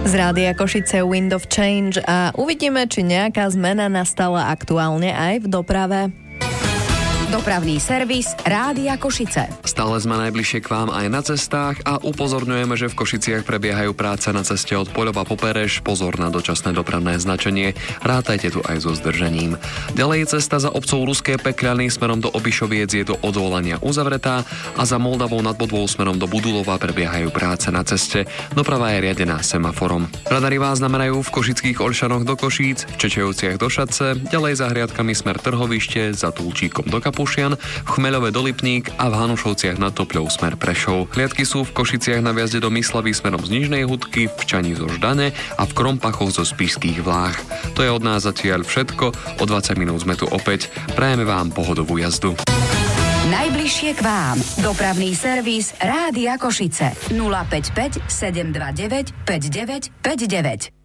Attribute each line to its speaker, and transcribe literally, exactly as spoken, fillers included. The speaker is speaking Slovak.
Speaker 1: Z Rádia Košice Wind of Change a uvidíme, či nejaká zmena nastala aktuálne aj v doprave.
Speaker 2: Dopravný servis Rádia Košice.
Speaker 3: Stále sme najbližšie k vám aj na cestách a upozorňujeme, že v Košiciach prebiehajú práce na ceste od Poľova po Perež. Pozor na dočasné dopravné značenie. Rátajte tu aj so zdržaním. Ďalej cesta za obcov Ruské Pekľany smerom do Obišoviec je do odvolania uzavretá a za Moldavou nad Bodvou smerom do Budulova prebiehajú práce na ceste. Doprava je riadená semaforom. Radari vás znamenajú v Košických Olšanoch do Košíc, v Čečejovciach do Šatce, ďalej za hriadkami smer Trhovište, za Tulčíkom do Kapu, v Chmeľove do Lipník a v Hanušovciach nad Topľou smer Prešov. Hliadky sú v Košiciach na viazde do Myslavy smerom z Nižnej Hudky, v Čani zo Ždane a v Krompachoch zo Spišských Vláh. To je od nás zatiaľ všetko. O dvadsať minút sme tu opäť. Prajeme vám pohodovú jazdu.
Speaker 2: Najbližšie k vám. Dopravný servis Rádia Košice. nula päť päť sedem dva deväť päť deväť päť deväť.